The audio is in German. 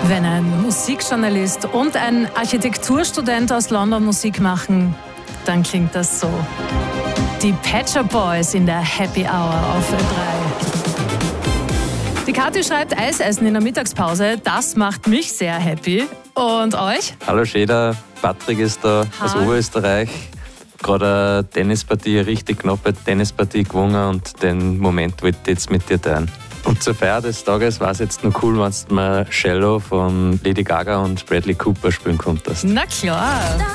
Wenn ein Musikjournalist und ein Architekturstudent aus London Musik machen, dann klingt das so. Die Pet Shop Boys in der Happy Hour auf Ö3. Die Kathi schreibt Eisessen in der Mittagspause. Das macht mich sehr happy. Und euch? Hallo Schäder, Patrick ist da aus Oberösterreich. Gerade eine Tennispartie, eine richtig knappe Tennispartie gewonnen und den Moment wollte ich jetzt mit dir teilen. Und zur Feier des Tages war es jetzt noch cool, wenn du mal Cello von Lady Gaga und Bradley Cooper spielen konntest. Na klar.